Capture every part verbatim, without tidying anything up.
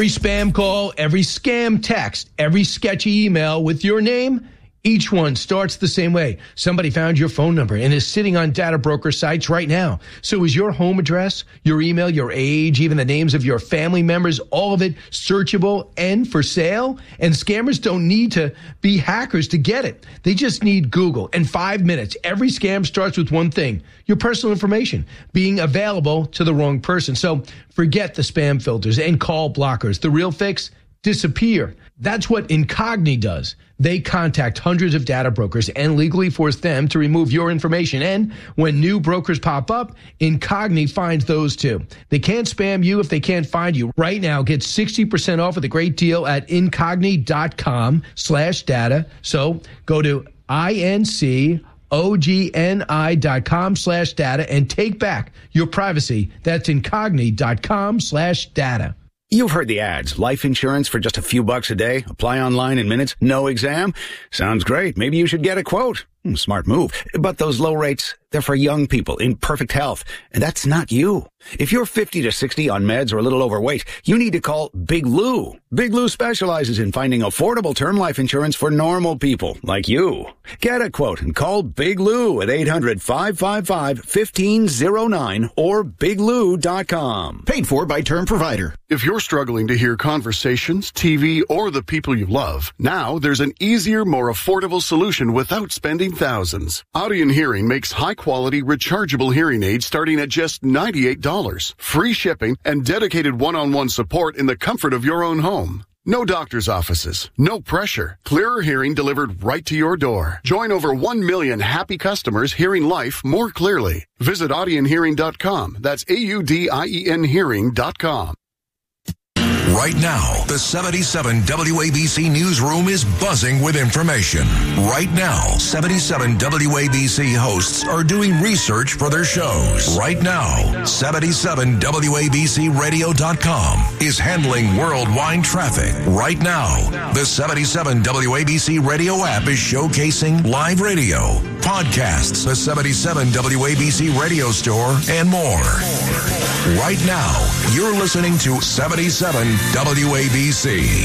Every spam call, every scam text, every sketchy email with your name, each one starts the same way. Somebody found your phone number and is sitting on data broker sites right now. So is your home address, your email, your age, even the names of your family members, all of it searchable and for sale? And scammers don't need to be hackers to get it. They just need Google. In five minutes, every scam starts with one thing: your personal information being available to the wrong person. So forget the spam filters and call blockers. The real fix: disappear. That's what Incogni does. They contact hundreds of data brokers and legally force them to remove your information. And when new brokers pop up, Incogni finds those too. They can't spam you if they can't find you. Right now, get sixty percent off with a great deal at incogni.com slash data. So go to I-N-C-O-G-N-I dot com slash data and take back your privacy. That's incogni.com slash data. You've heard the ads. Life insurance for just a few bucks a day. Apply online in minutes. No exam. Sounds great. Maybe you should get a quote. Hmm, smart move. But those low rates, they're for young people in perfect health. And that's not you. If you're fifty to sixty on meds or a little overweight, you need to call Big Lou. Big Lou specializes in finding affordable term life insurance for normal people like you. Get a quote and call Big Lou at eight hundred, five five five, one five zero nine or big lou dot com. Paid for by Term Provider. If you're struggling to hear conversations, T V, or the people you love, now there's an easier, more affordable solution without spending thousands. Audion Hearing makes high-quality, rechargeable hearing aids starting at just ninety-eight dollars. Free shipping and dedicated one-on-one support in the comfort of your own home. No doctor's offices, no pressure. Clearer hearing delivered right to your door. Join over one million happy customers hearing life more clearly. Visit audien hearing dot com. That's A U D I E N hearing dot com. Right now, the seventy-seven W A B C newsroom is buzzing with information. Right now, seventy-seven W A B C hosts are doing research for their shows. Right now, seventy-seven W A B C radio dot com is handling worldwide traffic. Right now, the seventy-seven W A B C radio app is showcasing live radio, podcasts, the seventy-seven W A B C radio store, and more. Right now, you're listening to seventy-seven W A B C.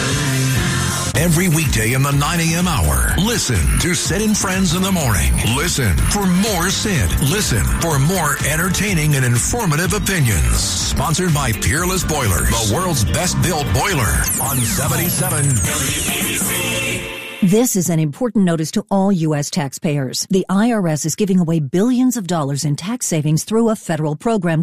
Every weekday in the nine a.m. hour, listen to Sid and Friends in the Morning. Listen for more Sid. Listen for more entertaining and informative opinions. Sponsored by Peerless Boilers, the world's best built boiler on seventy-seven W A B C. This is an important notice to all U S taxpayers. The I R S is giving away billions of dollars in tax savings through a federal program